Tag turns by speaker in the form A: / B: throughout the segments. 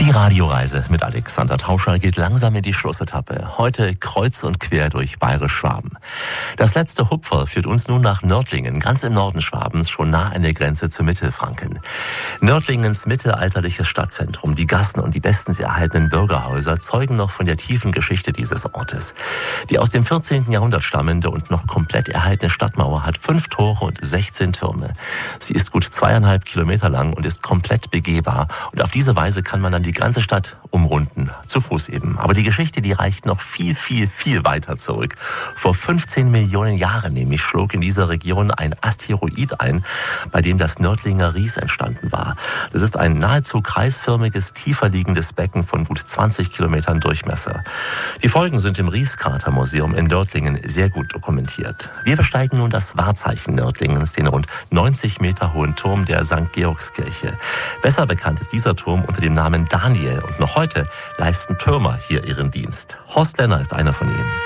A: Die Radioreise mit Alexander Tauscher geht langsam in die Schlussetappe. Heute kreuz und quer durch Bayerisch-Schwaben. Das letzte Hupferl führt uns nun nach Nördlingen, ganz im Norden Schwabens, schon nah an der Grenze zu Mittelfranken. Nördlingens mittelalterliches Stadtzentrum, die Gassen und die bestens erhaltenen Bürgerhäuser zeugen noch von der tiefen Geschichte dieses Ortes. Die aus dem 14. Jahrhundert stammende und noch komplett erhaltene Stadtmauer hat 5 Tore und 16 Türme. Sie ist gut 2,5 Kilometer lang und ist komplett begehbar. Und auf diese Weise kann man dann die ganze Stadt umrunden, zu Fuß eben. Aber die Geschichte, die reicht noch viel, viel, viel weiter zurück. Vor 15 Millionen Jahren nämlich schlug in dieser Region ein Asteroid ein, bei dem das Nördlinger Ries entstanden war. Das ist ein nahezu kreisförmiges, tiefer liegendes Becken von gut 20 Kilometern Durchmesser. Die Folgen sind im Rieskratermuseum in Nördlingen sehr gut dokumentiert. Wir besteigen nun das Wahrzeichen Nördlingens, den rund 90 Meter hohen Turm der St. Georgskirche. Besser bekannt ist dieser Turm unter dem Namen Daniel und noch heute leisten Türmer hier ihren Dienst. Horst Lenner ist einer von ihnen.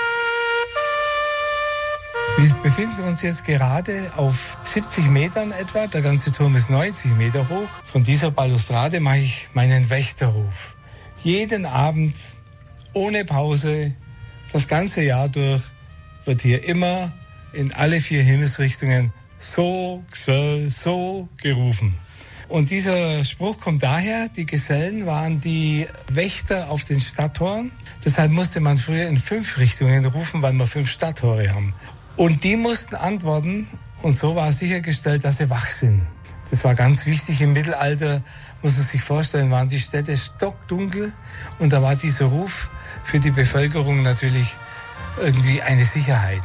B: Wir befinden uns jetzt gerade auf 70 Metern etwa. Der ganze Turm ist 90 Meter hoch. Von dieser Balustrade mache ich meinen Wächterruf. Jeden Abend, ohne Pause, das ganze Jahr durch, wird hier immer in alle 4 Himmelsrichtungen so gerufen. Und dieser Spruch kommt daher, die Gesellen waren die Wächter auf den Stadttoren. Deshalb musste man früher in 5 Richtungen rufen, weil wir 5 Stadttore haben. Und die mussten antworten und so war sichergestellt, dass sie wach sind. Das war ganz wichtig. Im Mittelalter, muss man sich vorstellen, waren die Städte stockdunkel und da war dieser Ruf für die Bevölkerung natürlich irgendwie eine Sicherheit.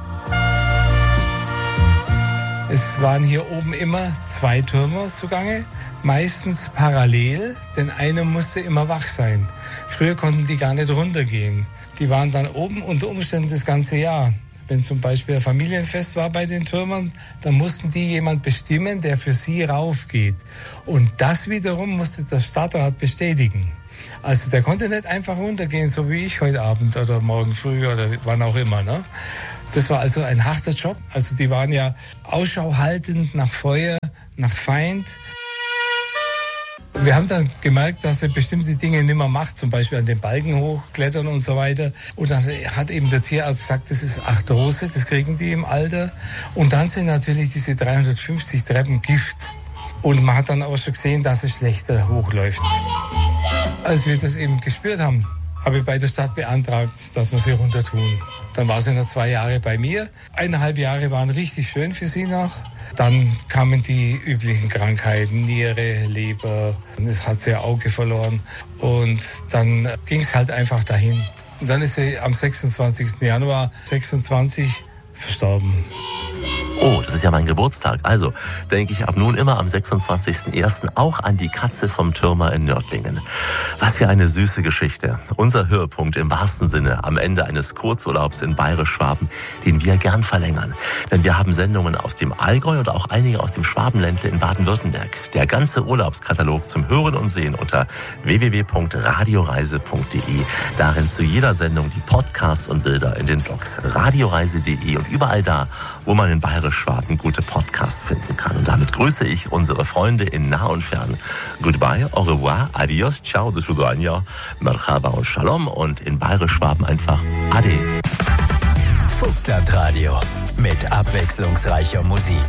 B: Es waren hier oben immer 2 Türmer zugange, meistens parallel, denn einer musste immer wach sein. Früher konnten die gar nicht runtergehen. Die waren dann oben unter Umständen das ganze Jahr. Wenn zum Beispiel ein Familienfest war bei den Türmern, dann mussten die jemand bestimmen, der für sie raufgeht. Und das wiederum musste der Stadtrat bestätigen. Also der konnte nicht einfach runtergehen, so wie ich heute Abend oder morgen früh oder wann auch immer, ne? Das war also ein harter Job. Also die waren ja Ausschau haltend nach Feuer, nach Feind. Wir haben dann gemerkt, dass er bestimmte Dinge nicht mehr macht, zum Beispiel an den Balken hochklettern und so weiter. Und dann hat eben der Tierarzt gesagt, das ist Arthrose, das kriegen die im Alter. Und dann sind natürlich diese 350 Treppen Gift. Und man hat dann auch schon gesehen, dass es schlechter hochläuft. Als wir das eben gespürt haben, habe ich bei der Stadt beantragt, dass wir sie runter tun. Dann war sie noch 2 Jahre bei mir. 1,5 Jahre waren richtig schön für sie noch. Dann kamen die üblichen Krankheiten, Niere, Leber, es hat sie ihr Auge verloren. Und dann ging es halt einfach dahin. Und dann ist sie am 26. Januar 26 verstorben.
A: Oh, das ist ja mein Geburtstag. Also denke ich ab nun immer am 26.01. auch an die Katze vom Türmer in Nördlingen. Was für eine süße Geschichte. Unser Höhepunkt im wahrsten Sinne am Ende eines Kurzurlaubs in Bayerisch-Schwaben, den wir gern verlängern. Denn wir haben Sendungen aus dem Allgäu und auch einige aus dem Schwabenländle in Baden-Württemberg. Der ganze Urlaubskatalog zum Hören und Sehen unter www.radioreise.de. Darin zu jeder Sendung die Podcasts und Bilder in den Blogs radioreise.de und überall da, wo man in Bayerisch-Schwaben gute Podcasts finden kann. Und damit grüße ich unsere Freunde in nah und fern. Goodbye, au revoir, adios, ciao, do svidania, merhaba und shalom und in Bayerisch-Schwaben einfach ade.
C: Vogtland Radio mit abwechslungsreicher Musik.